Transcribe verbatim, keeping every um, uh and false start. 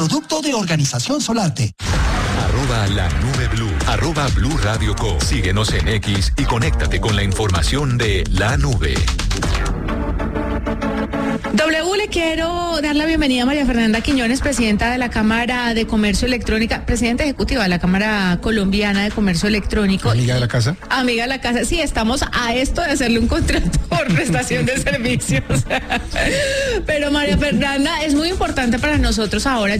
producto de Organización Solarte. Arroba la nube blue, arroba Blue Radio Co. Síguenos en X y conéctate con la información de la nube. W, le quiero dar la bienvenida a María Fernanda Quiñones, presidenta de la Cámara de Comercio Electrónica, presidenta ejecutiva de la Cámara Colombiana de Comercio Electrónico. ¿Amiga de la casa? Amiga de la casa, sí, estamos a esto de hacerle un contrato por prestación de servicios. Pero María Fernanda, es muy importante para nosotros ahora